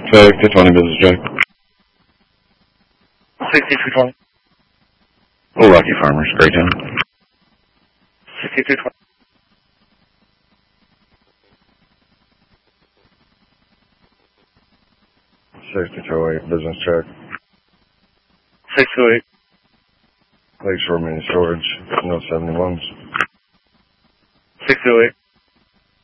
Check to 20 business check. 6220. Oh, Rocky Farmers, Greytown. 6220. 6208 business check. 628. Lakeshore Mini Storage, no 71s. 628.